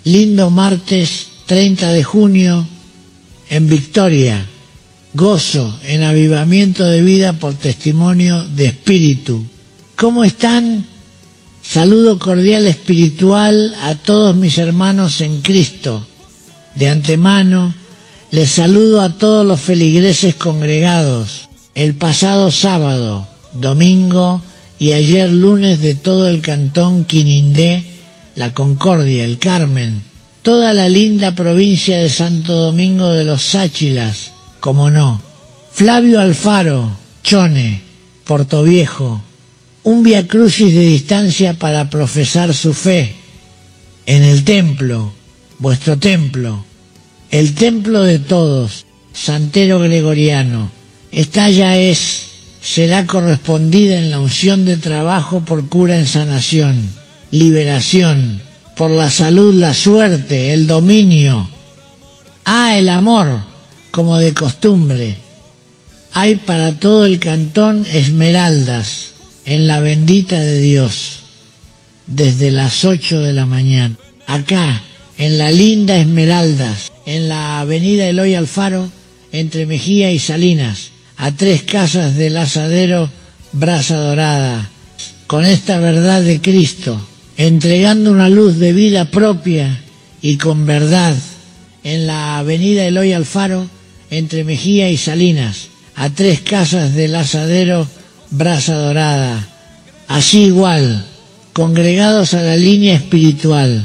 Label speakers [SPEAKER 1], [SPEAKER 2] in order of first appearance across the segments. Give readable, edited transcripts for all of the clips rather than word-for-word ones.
[SPEAKER 1] Lindo martes 30 de junio en Victoria. Gozo en avivamiento de vida por testimonio de espíritu. ¿Cómo están? Saludo cordial espiritual a todos mis hermanos en Cristo. De antemano, les saludo a todos los feligreses congregados el pasado sábado, domingo y ayer lunes de todo el cantón Quinindé, La Concordia, El Carmen, toda la linda provincia de Santo Domingo de los Sáchilas, como no, Flavio Alfaro, Chone, Portoviejo, un viacrucis de distancia para profesar su fe en el templo, vuestro templo, el templo de todos, Santero Gregoriano. Esta ya será correspondida en la unción de trabajo por cura en sanación, liberación, por la salud, la suerte, el dominio. El amor, como de costumbre. Hay para todo el cantón esmeraldas en la bendita de Dios, desde las 8 de la mañana. Acá, en la linda Esmeraldas, en la avenida Eloy Alfaro, entre Mejía y Salinas, a 3 casas del asadero Brasa Dorada, con esta verdad de Cristo, entregando una luz de vida propia y con verdad, en la avenida Eloy Alfaro, entre Mejía y Salinas, a 3 casas del asadero Brasa Dorada. Así igual, congregados a la línea espiritual,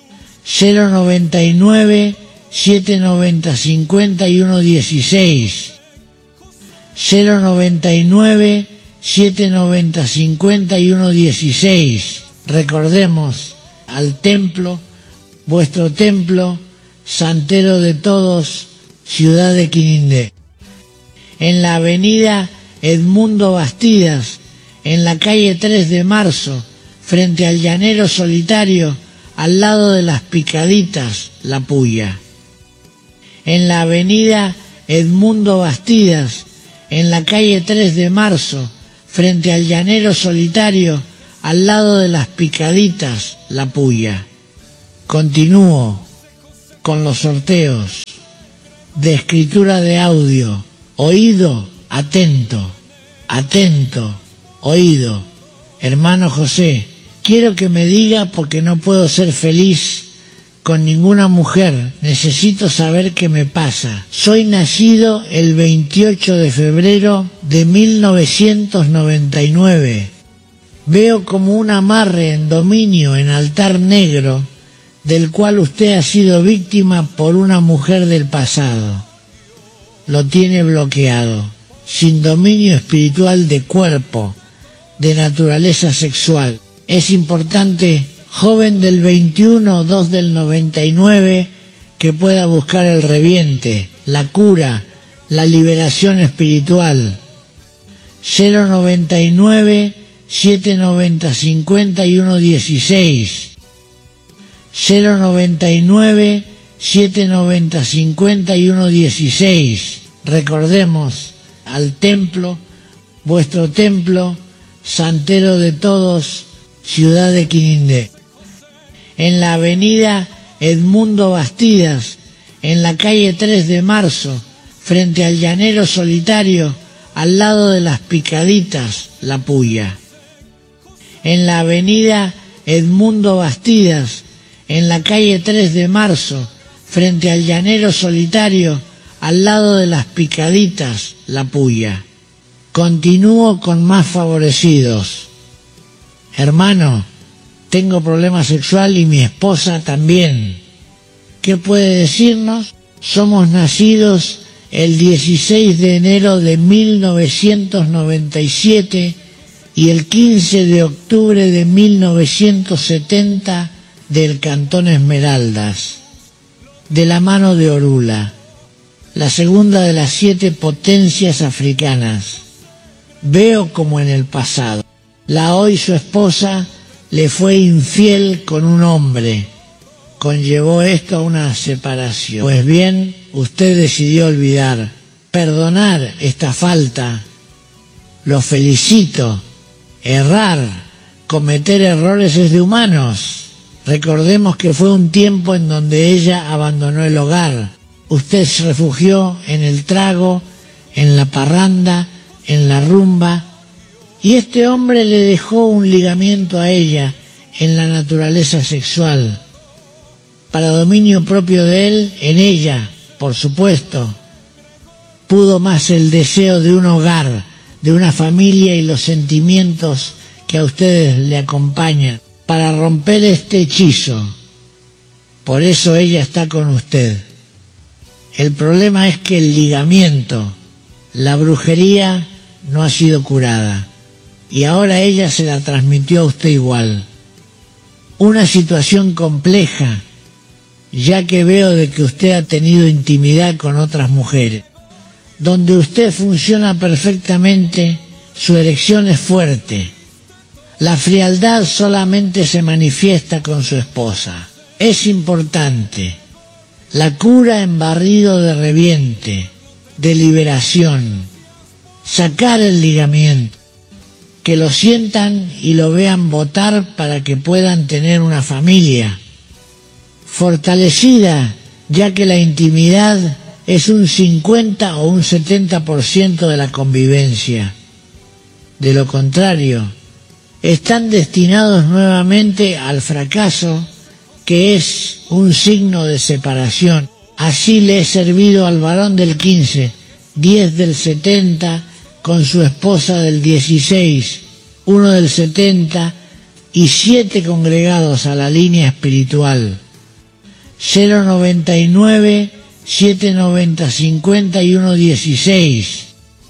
[SPEAKER 1] 099 790 5116, 099 790 5116. Recordemos al templo, vuestro templo, santero de todos, ciudad de Quinindé. En la avenida Edmundo Bastidas, en la calle 3 de Marzo, frente al Llanero Solitario, al lado de las Picaditas, La Puya. En la avenida Edmundo Bastidas, en la calle 3 de Marzo, frente al Llanero Solitario, al lado de las Picaditas, La Puya. Continúo con los sorteos de escritura de audio. Oído, atento, atento, oído. Hermano José, quiero que me diga porque no puedo ser feliz con ninguna mujer, necesito saber qué me pasa. Soy nacido el 28 de febrero de 1999. Veo como un amarre en dominio en altar negro, del cual usted ha sido víctima por una mujer del pasado. Lo tiene bloqueado, sin dominio espiritual de cuerpo, de naturaleza sexual. Es importante, joven del 21, 2 del 99, que pueda buscar el reviente, la cura, la liberación espiritual. 099 790 5116, 099 790 5116. Recordemos al templo, vuestro templo, santero de todos, ciudad de Quinindé. En la avenida Edmundo Bastidas, en la calle 3 de Marzo, frente al Llanero Solitario, al lado de las Picaditas, La Puya. En la avenida Edmundo Bastidas, en la calle 3 de Marzo, frente al Llanero Solitario, al lado de las Picaditas, La Puya. Continúo con más favorecidos. Hermano, tengo problema sexual y mi esposa también. ¿Qué puede decirnos? Somos nacidos el 16 de enero de 1997 y el 15 de octubre de 1970 del cantón Esmeraldas, de la mano de Orula, la segunda de las 7 potencias africanas. Veo como en el pasado, la hoy su esposa le fue infiel con un hombre. Conllevó esto a una separación. Pues bien, usted decidió olvidar, perdonar esta falta. Lo felicito. Errar, cometer errores es de humanos. Recordemos que fue un tiempo en donde ella abandonó el hogar. Usted se refugió en el trago, en la parranda, en la rumba, y este hombre le dejó un ligamiento a ella en la naturaleza sexual, para dominio propio de él, en ella, por supuesto. Pudo más el deseo de un hogar, de una familia y los sentimientos que a ustedes le acompañan, para romper este hechizo. Por eso ella está con usted. El problema es que el ligamiento, la brujería, no ha sido curada, y ahora ella se la transmitió a usted igual. Una situación compleja, ya que veo de que usted ha tenido intimidad con otras mujeres. Donde usted funciona perfectamente, su erección es fuerte. La frialdad solamente se manifiesta con su esposa. Es importante. La cura en barrido de reviente, de liberación. Sacar el ligamiento. Que lo sientan y lo vean botar para que puedan tener una familia fortalecida, ya que la intimidad es un 50 o un 70% de la convivencia. De lo contrario, están destinados nuevamente al fracaso, que es un signo de separación. Así le he servido al varón del 15, 10 del 70, con su esposa del 16, 1 del 70 y 7 congregados a la línea espiritual. 099 790 50 y 116,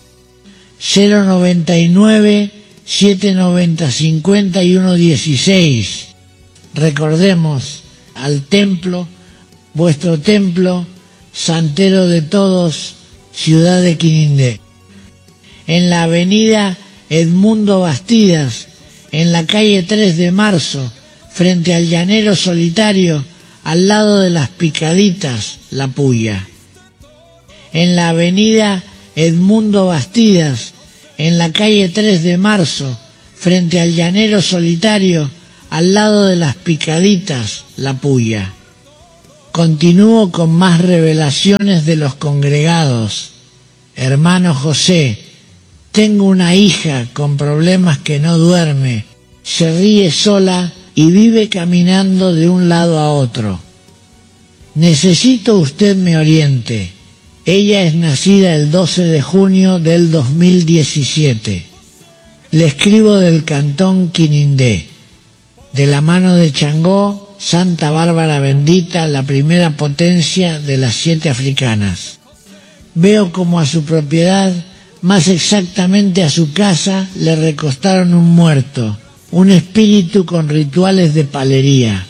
[SPEAKER 1] 099 790 50 y 116. Recordemos al templo, vuestro templo, santero de todos, ciudad de Quinindé. En la avenida Edmundo Bastidas, en la calle 3 de Marzo, frente al Llanero Solitario, al lado de las Picaditas, La Puya. En la avenida Edmundo Bastidas, en la calle 3 de Marzo, frente al Llanero Solitario, al lado de las Picaditas, La Puya. Continúo con más revelaciones de los congregados. Hermano José, tengo una hija con problemas que no duerme, se ríe sola y vive caminando de un lado a otro. Necesito usted me oriente. Ella es nacida el 12 de junio del 2017. Le escribo del cantón Quinindé, de la mano de Changó, Santa Bárbara Bendita, la primera potencia de las 7 africanas. Veo como a su propiedad, más exactamente a su casa, le recostaron un muerto, un espíritu con rituales de palería.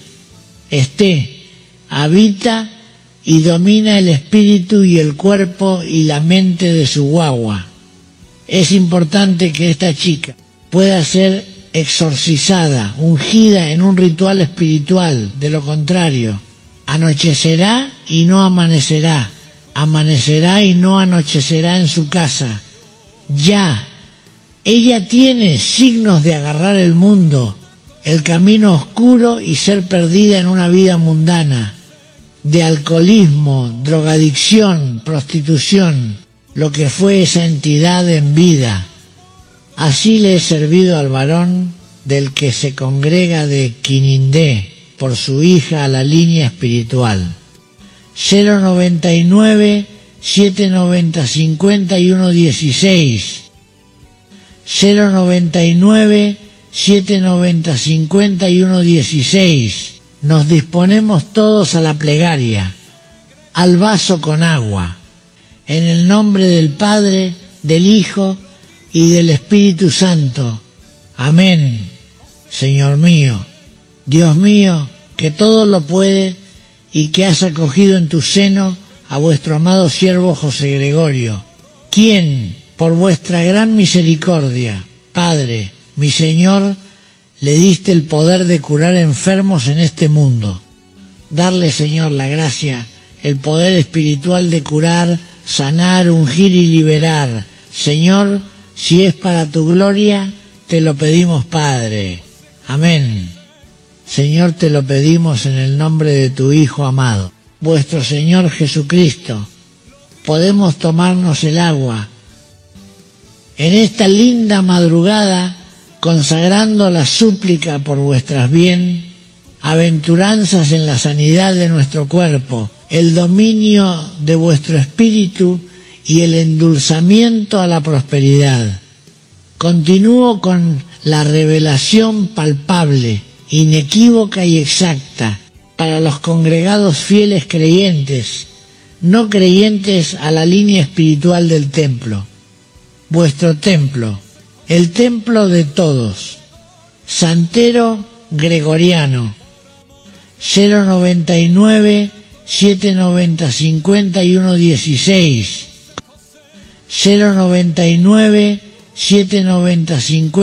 [SPEAKER 1] Habita y domina el espíritu y el cuerpo y la mente de su guagua. Es importante que esta chica pueda ser exorcizada, ungida en un ritual espiritual. De lo contrario, anochecerá y no amanecerá, amanecerá y no anochecerá en su casa. Ya, ella tiene signos de agarrar el mundo, el camino oscuro y ser perdida en una vida mundana, de alcoholismo, drogadicción, prostitución, lo que fue esa entidad en vida. Así le he servido al varón del que se congrega de Quinindé por su hija a la línea espiritual. 099 790 50 y 116, 099 790 50 y 116. Nos disponemos todos a la plegaria, al vaso con agua, en el nombre del Padre, del Hijo y del Espíritu Santo. Amén. Señor mío, Dios mío, que todo lo puede y que has acogido en tu seno a vuestro amado siervo José Gregorio, quien, por vuestra gran misericordia, Padre, mi Señor, le diste el poder de curar enfermos en este mundo. Darle, Señor, la gracia, el poder espiritual de curar, sanar, ungir y liberar. Señor, si es para tu gloria, te lo pedimos, Padre. Amén. Señor, te lo pedimos en el nombre de tu Hijo amado, vuestro Señor Jesucristo. Podemos tomarnos el agua en esta linda madrugada, consagrando la súplica por vuestras aventuranzas en la sanidad de nuestro cuerpo, el dominio de vuestro espíritu y el endulzamiento a la prosperidad. Continúo con la revelación palpable, inequívoca y exacta para los congregados fieles creyentes, no creyentes a la línea espiritual del templo. Vuestro templo, el templo de todos, Santero Gregoriano, 099 790 5116, 099 790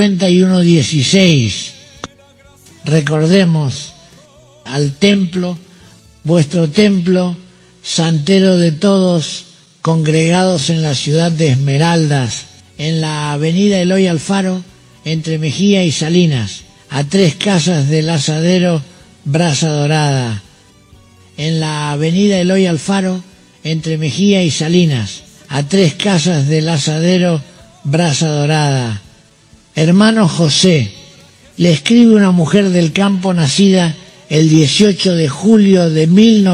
[SPEAKER 1] 5116. Recordemos al templo, vuestro templo, Santero de todos, congregados en la ciudad de Esmeraldas, en la avenida Eloy Alfaro, entre Mejía y Salinas, a 3 casas del asadero Brasa Dorada. En la avenida Eloy Alfaro, entre Mejía y Salinas, a 3 casas del asadero Brasa Dorada. Hermano José, le escribe una mujer del campo nacida el 18 de julio de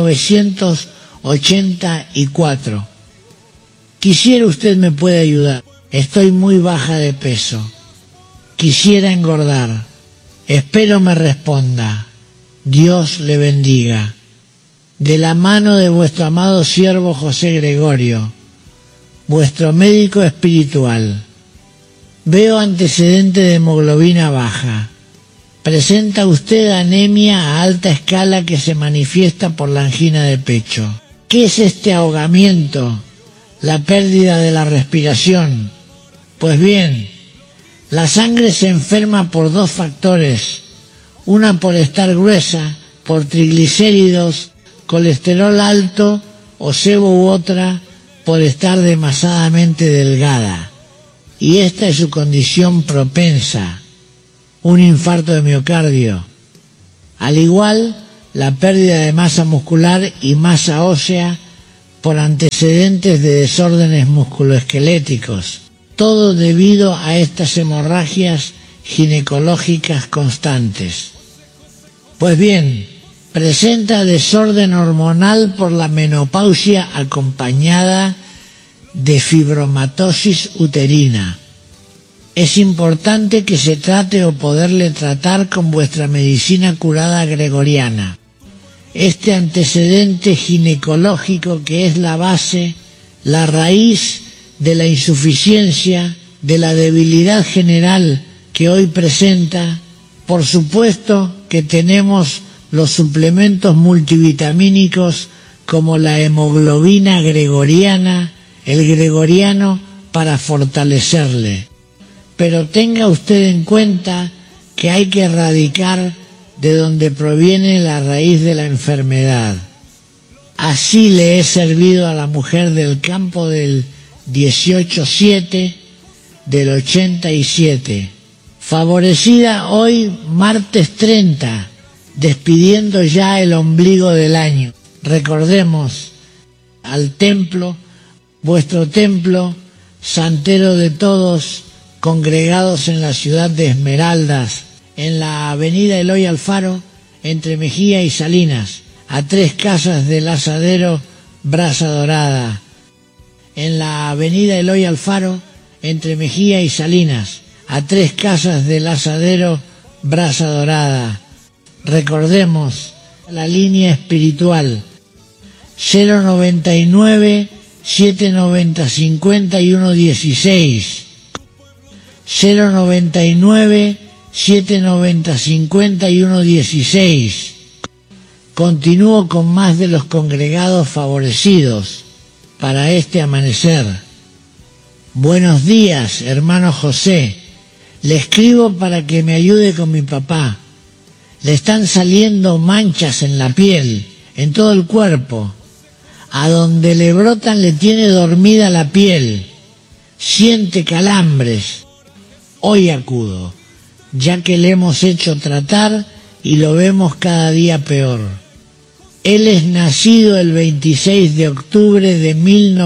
[SPEAKER 1] 1984. Quisiera usted me puede ayudar. Estoy muy baja de peso. Quisiera engordar. Espero me responda. Dios le bendiga. De la mano de vuestro amado siervo José Gregorio, vuestro médico espiritual. Veo antecedente de hemoglobina baja. Presenta usted anemia a alta escala que se manifiesta por la angina de pecho. ¿Qué es este ahogamiento? La pérdida de la respiración. Pues bien, la sangre se enferma por 2 factores. Una por estar gruesa, por triglicéridos, colesterol alto o sebo u otra por estar demasiadamente delgada. Y esta es su condición propensa, un infarto de miocardio. Al igual, la pérdida de masa muscular y masa ósea por antecedentes de desórdenes musculoesqueléticos. Todo debido a estas hemorragias ginecológicas constantes. Pues bien, presenta desorden hormonal por la menopausia acompañada de fibromatosis uterina. Es importante que se trate o poderle tratar con vuestra medicina curada gregoriana. Este antecedente ginecológico que es la base, la raíz de la insuficiencia, de la debilidad general que hoy presenta, por supuesto que tenemos los suplementos multivitamínicos como la hemoglobina gregoriana, el gregoriano, para fortalecerle. Pero tenga usted en cuenta que hay que erradicar de donde proviene la raíz de la enfermedad. Así le he servido a la mujer del campo del 18-7 del 87, favorecida hoy martes 30, despidiendo ya el ombligo del año. Recordemos al templo, vuestro templo, Santero de todos, congregados en la ciudad de Esmeraldas, en la avenida Eloy Alfaro, entre Mejía y Salinas, a 3 casas del asadero Brasa Dorada. En la avenida Eloy Alfaro, entre Mejía y Salinas, a 3 casas del asadero Brasa Dorada. Recordemos la línea espiritual 099 790 5116, 099 790 5116. Continúo con más de los congregados favorecidos para este amanecer. Buenos días, hermano José. Le escribo para que me ayude con mi papá. Le están saliendo manchas en la piel, en todo el cuerpo. A donde le brotan le tiene dormida la piel. Siente calambres. Hoy acudo, ya que le hemos hecho tratar y lo vemos cada día peor. Él es nacido el 26 de octubre de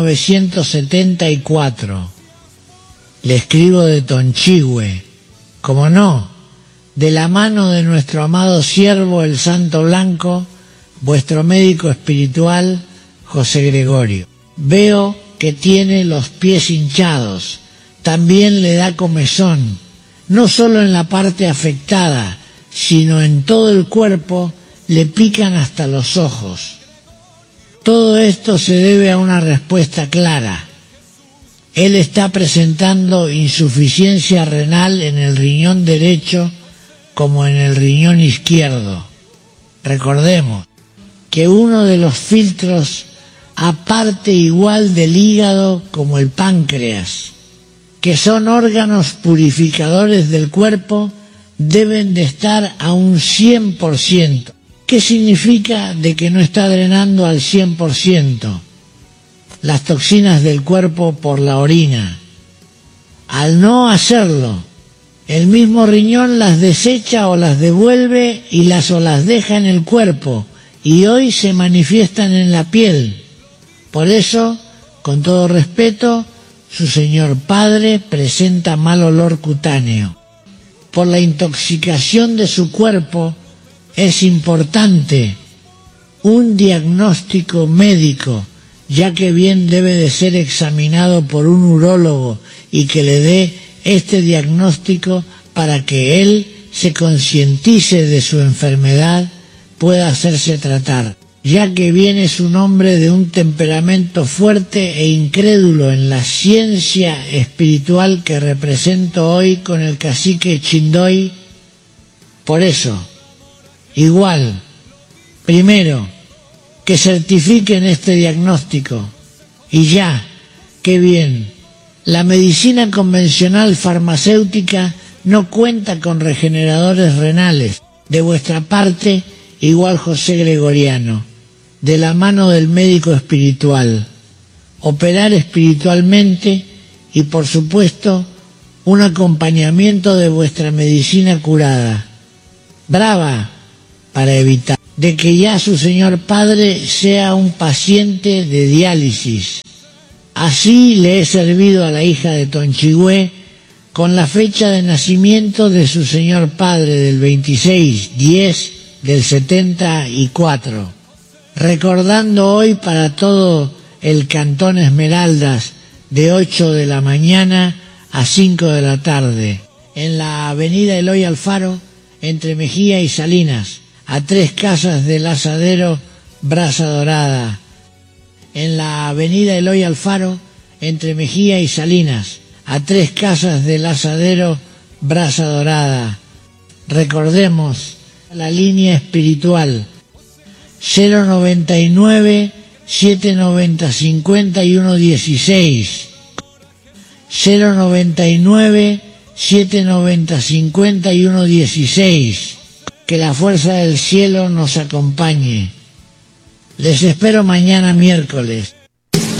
[SPEAKER 1] 1974. Le escribo de Tonchihue, como no, de la mano de nuestro amado siervo el Santo Blanco, vuestro médico espiritual, José Gregorio. Veo que tiene los pies hinchados, también le da comezón, no solo en la parte afectada, sino en todo el cuerpo, le pican hasta los ojos. Todo esto se debe a una respuesta clara. Él está presentando insuficiencia renal en el riñón derecho como en el riñón izquierdo. Recordemos que uno de los filtros, aparte igual del hígado como el páncreas, que son órganos purificadores del cuerpo, deben de estar a un 100%. ¿Qué significa de que no está drenando al 100% las toxinas del cuerpo por la orina? Al no hacerlo, el mismo riñón las desecha o las devuelve o las deja en el cuerpo, y hoy se manifiestan en la piel. Por eso, con todo respeto, su señor padre presenta mal olor cutáneo. Por la intoxicación de su cuerpo, es importante un diagnóstico médico, ya que bien debe de ser examinado por un urólogo y que le dé este diagnóstico para que él se concientice de su enfermedad, pueda hacerse tratar, ya que bien es un hombre de un temperamento fuerte e incrédulo en la ciencia espiritual que represento hoy con el cacique Chindoy. Por eso, igual, primero, que certifiquen este diagnóstico, y ya, qué bien, la medicina convencional farmacéutica no cuenta con regeneradores renales. De vuestra parte, igual José Gregoriano, de la mano del médico espiritual, operar espiritualmente y, por supuesto, un acompañamiento de vuestra medicina curada. Brava, para evitar de que ya su señor padre sea un paciente de diálisis. Así le he servido a la hija de Tonchihue con la fecha de nacimiento de su señor padre del 26/10 del 74, recordando hoy para todo el Cantón Esmeraldas de 8 de la mañana a 5 de la tarde, en la avenida Eloy Alfaro, entre Mejía y Salinas, a 3 casas del asadero Brasa Dorada. En la avenida Eloy Alfaro, entre Mejía y Salinas, a 3 casas del asadero Brasa Dorada. Recordemos la línea espiritual 099 790 5116, 099 790 5116. Que la fuerza del cielo nos acompañe. Les espero mañana miércoles.